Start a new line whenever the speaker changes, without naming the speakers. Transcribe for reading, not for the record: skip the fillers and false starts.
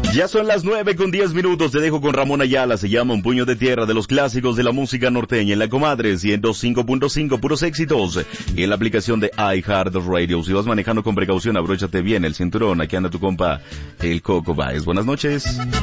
Ya son las 9:10. Te dejo con Ramón Ayala. Se llama Un Puño de Tierra, de los clásicos de la música norteña. En la Comadre 105.5, puros éxitos. Y en la aplicación de iHeartRadio. Si vas manejando con precaución, abróchate bien el cinturón. Aquí anda tu compa, el Coco Baez. Buenas noches.